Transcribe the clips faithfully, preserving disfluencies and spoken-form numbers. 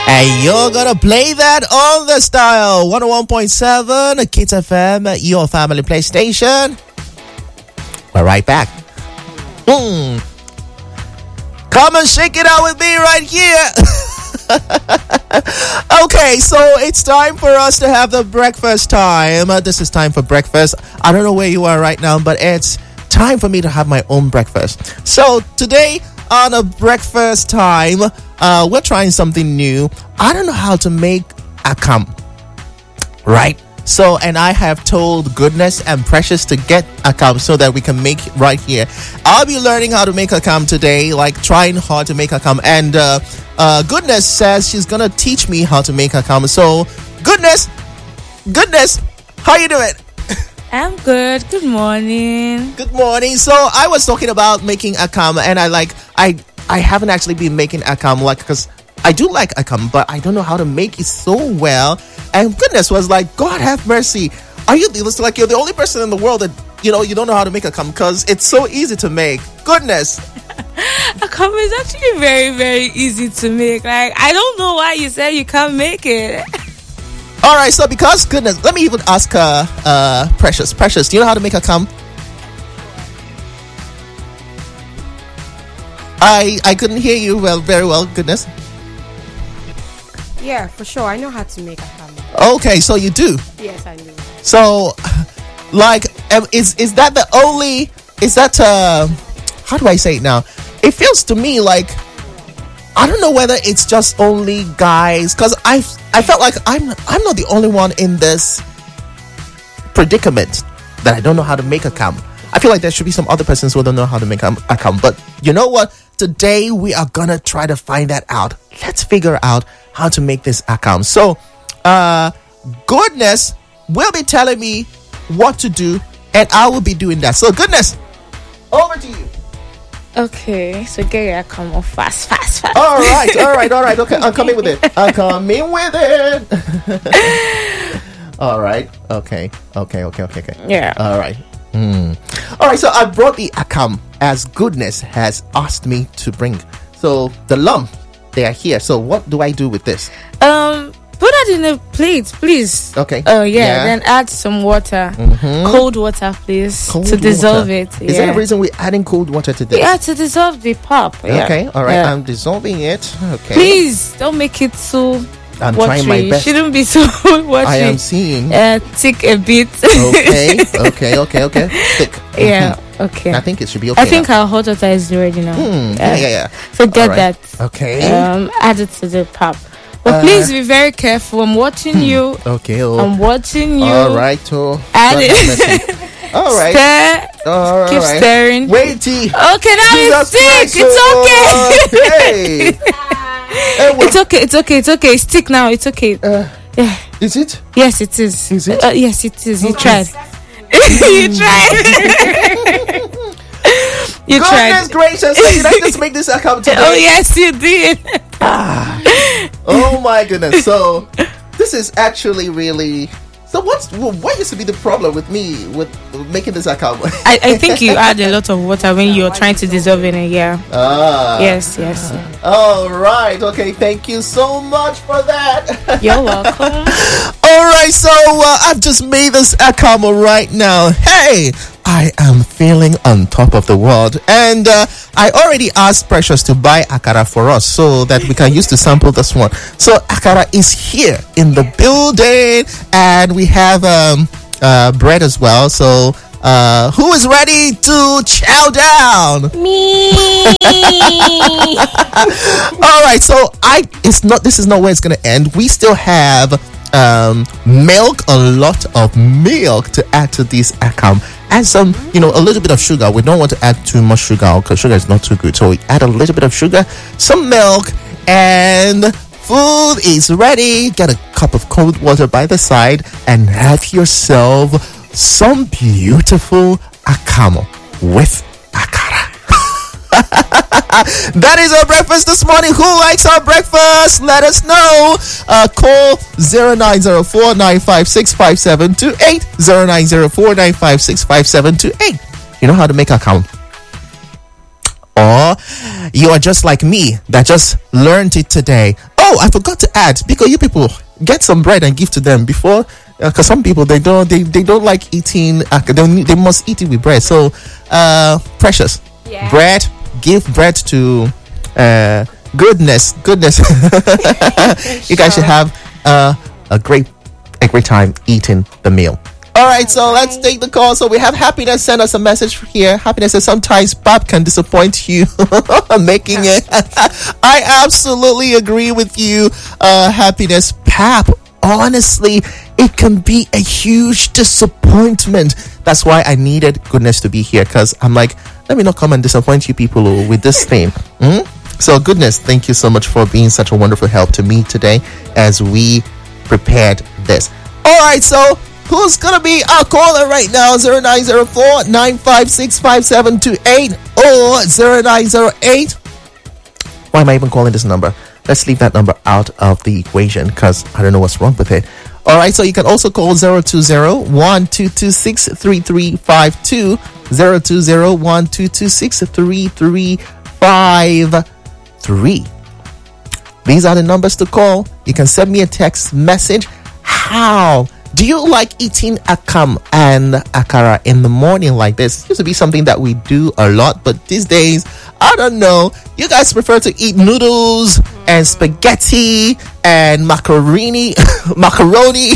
And you're gonna play that on the style one oh one point seven Kids F M, your family play station. We're right back. Mm. Come and shake it out with me right here. Okay, so it's time for us to have the breakfast time. Uh, this is time for breakfast. I don't know where you are right now, but it's time for me to have my own breakfast. So today on a breakfast time, uh, we're trying something new. I don't know how to make akam, right? So, and I have told Goodness and Precious to get akam so that we can make it right here. I'll be learning how to make akam today, like trying hard to make akam. And uh, uh, Goodness says she's gonna teach me how to make akam. So, Goodness, Goodness, how you doing? I'm good. Good morning. Good morning. So I was talking about making akam, and I like I I haven't actually been making akam, like, because I do like akam, but I don't know how to make it so well. And Goodness was like, God have mercy. Are you, it's like you're the only person in the world that, you know, you don't know how to make akam because it's so easy to make. Goodness. Akam is actually very, very easy to make. Like, I don't know why you said you can't make it. All right, so because Goodness, let me even ask uh, uh, Precious. Precious, do you know how to make akam? I I couldn't hear you well, very well, Goodness. Yeah, for sure. I know how to make akam. Okay, so you do. Yes, I do. So, like, um, is is that the only? Is that uh? How do I say it now? It feels to me like I don't know whether it's just only guys, because I I felt like I'm I'm not the only one in this predicament that I don't know how to make akam. I feel like there should be some other persons who don't know how to make akam. But you know what? Today we are gonna try to find that out. Let's figure out how to make this akam. So, uh, Goodness will be telling me what to do, and I will be doing that. So, Goodness, over to you. Okay, so get your akam off fast, fast, fast. All right, all right, all right. Okay, I'm coming with it. I'm coming with it. All right. Okay. Okay. Okay. Okay. Okay. Yeah. All right. Mm. All right. So I brought the akam as Goodness has asked me to bring. So the lump, they are here. So what do I do with this? Um, put that in a plate, please. Okay. Oh yeah, Yeah. then add some water, Mhm. cold water, please, Cold to dissolve water. it. Is yeah. there a reason we're adding cold water to this? Yeah, to dissolve the pop. Yeah. Okay. All right. Yeah. I'm dissolving it. Okay. Please don't make it too I'm watery. trying my best. Shouldn't be so watery. I am seeing. Uh, thick a bit. Okay. Okay. Okay. Okay. Thick. Yeah. Okay. I think it should be okay. I think now. our hot water is ready now. Hmm, yeah, yeah, yeah. So get All right. that. Okay. Um, add it to the pop. But Uh, please be very careful. I'm watching you. Okay. Oh. I'm watching you. All right. Oh. Add God it. have mercy. All right. Stir. All Keep right. stirring. Waity. Okay, now Jesus it's thick. Christ, It's oh, okay. Hey. Hey, well, It's okay. It's okay. It's okay. It's thick now. It's okay. uh, Yeah. is it? Yes, it is. Is it? Uh, yes, it is. You tried. You tried. You Goodness tried. gracious! Did I just make this account today? Oh yes, you did. Oh my goodness! So this is actually really. So what's what used to be the problem with me with making this account? I, I think you add a lot of water when you're trying to dissolve in it. Yeah. Ah. Yes. Yes. All right. Okay. Thank you so much for that. You're welcome. All right. So uh, I've just made this akam right now. Hey, I am feeling on top of the world, and uh, I already asked Precious to buy akara for us so that we can use to sample this one. So akara is here in the building, and we have um, uh, bread as well. So. Uh, who is ready to chow down? Me. All right, so I it's not this is not where it's gonna end. We still have um milk, a lot of milk to add to this akam, and some, you know, a little bit of sugar. We don't want to add too much sugar because sugar is not too good. So we add a little bit of sugar, some milk, and food is ready. Get a cup of cold water by the side and have yourself some beautiful akam with akara. That is our breakfast this morning. Who likes our breakfast? Let us know. Uh, call zero nine zero four nine five six five seven two eight, zero nine zero four nine five six five seven two eight. You know how to make akam? Or you are just like me that just learned it today. Oh, I forgot to add, because you people get some bread and give to them before, because uh, some people they don't they, they don't like eating. Uh, they, they must eat it with bread. So, uh, Precious, Yeah. bread. Give bread to uh, goodness, goodness. You guys should have uh, a great a great time eating the meal. All right, so All let's right. take the call. So we have Happiness send us a message here. Happiness says sometimes pap can disappoint you making it. I absolutely agree with you, uh, Happiness. Pap, honestly, it can be a huge disappointment. That's why I needed Goodness to be here, because I'm like, let me not come and disappoint you people with this thing. Mm? So Goodness, thank you so much for being such a wonderful help to me today as we prepared this. All right, so who's gonna be our caller right now? zero nine zero four, nine five six, five seven two eight or zero nine zero eight. Why am I even calling this number? Let's leave that number out of the equation, because I don't know what's wrong with it. All right, so you can also call zero two zero, one two two six, three three five two, zero two zero, one two two six, three three five three. These are the numbers to call. You can send me a text message. How do you like eating akam and akara in the morning like this? It used to be something that we do a lot, but these days, I don't know. You guys prefer to eat noodles and spaghetti and macaroni, macaroni,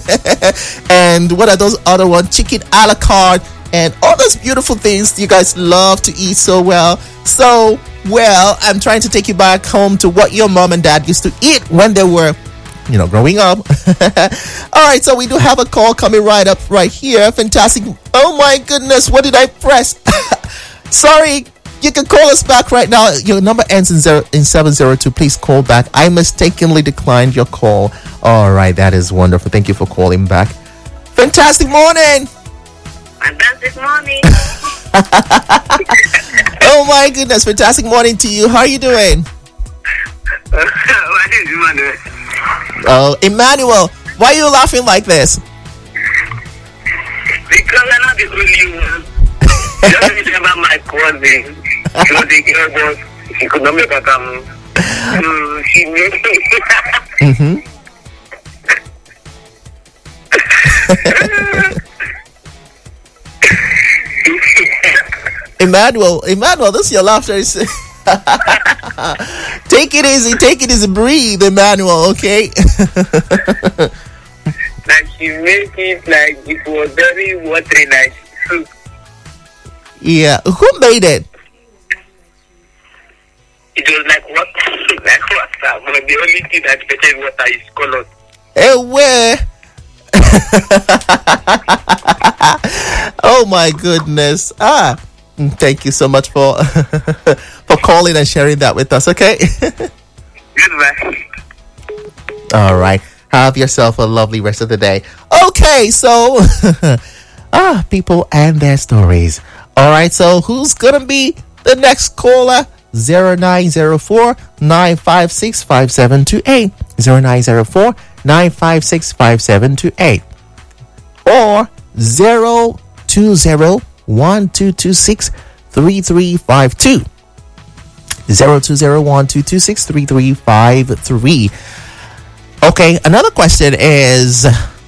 and what are those other ones? Chicken a la carte and all those beautiful things you guys love to eat so well. So, well, I'm trying to take you back home to what your mom and dad used to eat when they were, you know, growing up. All right, so we do have a call coming right up right here. Fantastic. Oh my goodness, what did I press? Sorry, you can call us back right now. Your number ends in zero in seven zero two. Please call back. I mistakenly declined your call. All right, that is wonderful. Thank you for calling back. Fantastic morning. Fantastic morning. Oh my goodness, fantastic morning to you. How are you doing? What is Emmanuel? Oh, Emmanuel, why are you laughing like this? Because I'm not the only one. Just remember my cousin. She was a girl boss. She could not make her come. So she made Mm-hmm. Emmanuel, Emmanuel, this is your laughter. Is take it easy, take it easy, breathe, Emmanuel, okay? Like she made it like it was very watery, like soup. Yeah, who made it? It was like what, like water. But the only thing that better water is color. Hey, where? Oh my goodness. Ah, thank you so much for for calling and sharing that with us, okay? Goodbye. All right. Have yourself a lovely rest of the day. Okay, so ah, people and their stories. All right, so who's gonna be the next caller? zero nine zero four, nine five six, five seven two eight. zero nine zero four, nine five six, five seven two eight. Or zero two zero, one two two six, three three five two. zero two zero, one two two six, three three five three. Okay, another question is,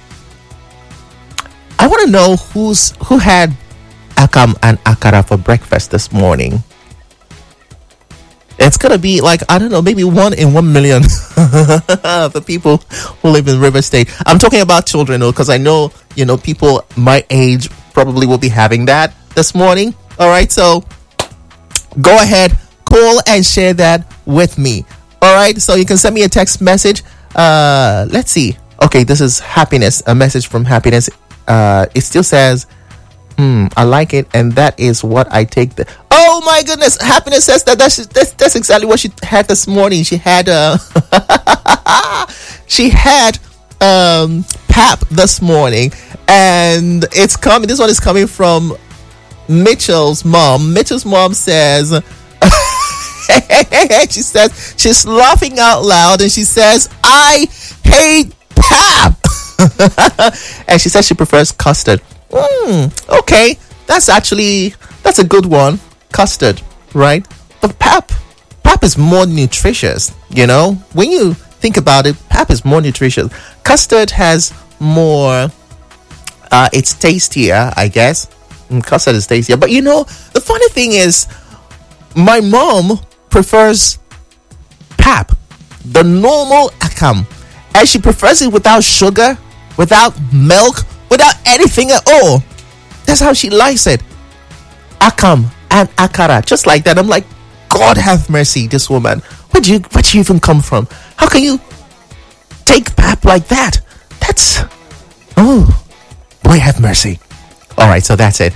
I want to know who's who had akam and akara for breakfast this morning. It's gonna be like, I don't know, maybe one in one million for people who live in River State. I'm talking about children, though, because I know, you know, people my age probably will be having that this morning. All right, so go ahead, call and share that with me. All right, so you can send me a text message. Uh, let's see. Okay, this is Happiness, a message from Happiness. Uh, it still says, Hmm, I like it, and that is what I take. The oh my goodness, Happiness says that that's that's, that's exactly what she had this morning. She had uh, she had um pap this morning, and it's coming. This one is coming from Mitchell's mom. Mitchell's mom says, she says she's laughing out loud, and she says, "I hate pap," and she says she prefers custard. Hmm, okay, that's actually, that's a good one. Custard, right? But pap, pap is more nutritious. You know, when you think about it, pap is more nutritious. Custard has more. Uh, it's tastier, I guess. Mm, Custard is tastier, but you know, the funny thing is, my mom prefers pap, the normal akam, and she prefers it without sugar, without milk, without anything at all. That's how she likes it. Akam and akara, just like that. I'm like, God have mercy, this woman. Where do you, where do you even come from? How can you take pap like that? That's, oh, boy have mercy. All right, so that's it.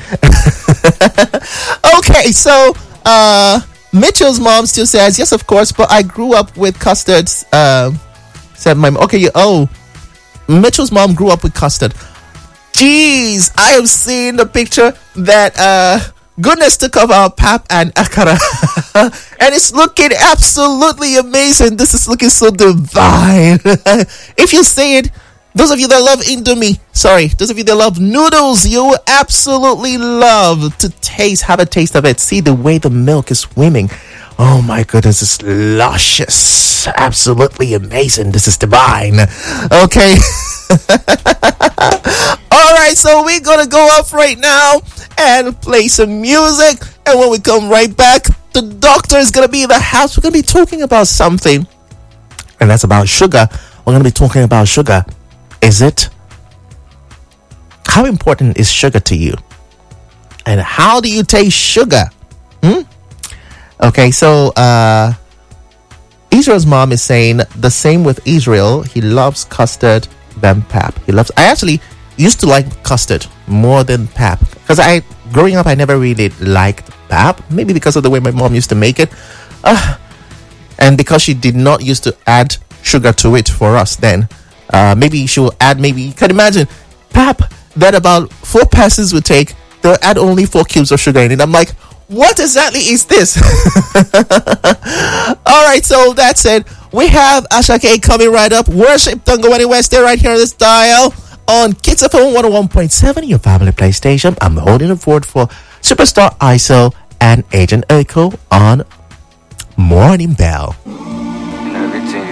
Okay, so uh, Mitchell's mom still says, yes, of course, but I grew up with custards. Uh, said my okay, you, oh, Mitchell's mom grew up with custard. Jeez, I have seen the picture that uh, goodness took of our pap and akara, and it's looking absolutely amazing. This is looking so divine. If you see it, those of you that love Indomie, sorry, those of you that love noodles, you will absolutely love to taste, have a taste of it. See the way the milk is swimming. Oh my goodness, it's luscious. Absolutely amazing. This is divine. Okay. All right, so we're going to go off right now and play some music. And when we come right back, the doctor is going to be in the house. We're going to be talking about something. And that's about sugar. We're going to be talking about sugar. Is it? How important is sugar to you? And how do you taste sugar? Hmm? Okay, so uh, Israel's mom is saying the same with Israel. He loves custard than pap. He loves. I actually used to like custard more than pap because I, growing up, I never really liked pap. Maybe because of the way my mom used to make it, uh, and because she did not used to add sugar to it for us then. Uh, maybe she'll add, maybe you can imagine pap that about four persons would take, they'll add only four cubes of sugar in it. I'm like, what exactly is this? All right, so that's it. We have Asha K coming right up. Worship, don't go anywhere. Stay right here on this dial on Kids F M one oh one point seven, your family PlayStation. I'm holding it forward for Superstar I S O and Agent Echo on Morning Bell.